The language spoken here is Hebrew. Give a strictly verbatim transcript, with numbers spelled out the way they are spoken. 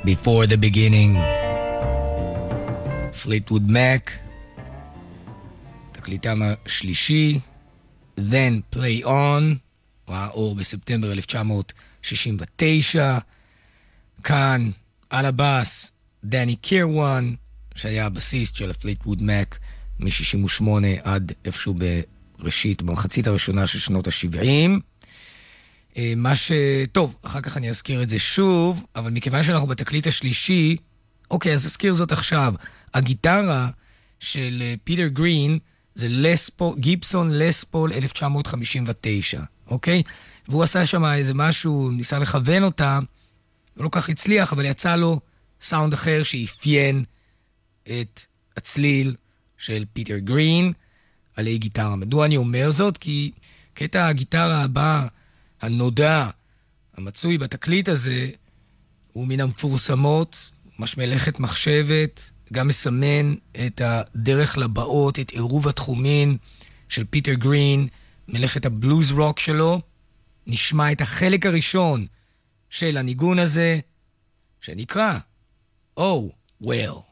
Before the Beginning. Fleetwood Mac, תקליטם השלישי. Then Play On, ראה אור בספטמבר אלף תשע מאות שישים ותשע. כאן על הבאס דני קירוואן, שהיה הבסיסט של הפליטווד מק מ-שישים ושמונה עד איפשהו בראשית, במחצית הראשונה של שנות ה-שבעים. מה ש... טוב, אחר כך אני אזכיר את זה שוב, אבל מכיוון שאנחנו בתקליט השלישי, אוקיי, אז אזכיר זאת עכשיו. הגיטרה של פיטר גרין זה לספול, גיבסון לספול אלף תשע מאות חמישים ותשע, אוקיי? והוא עשה שם איזה משהו, ניסה לכוון אותה, לא כך הצליח, אבל יצא לו סאונד אחר שאפיין את הצליל של פיטר גרין עלי גיטרה. מדוע אני אומר זאת? כי קטע הגיטרה הבא, הנודע, המצוי בתקליט הזה, הוא מן המפורסמות, ממש מלאכת מחשבת, גם מסמן את הדרך לבאות, את עירוב התחומים של פיטר גרין, מלאכת הבלוז רוק שלו. נשמע את החלק הראשון של הניגון הזה, שנקרא Oh, Well.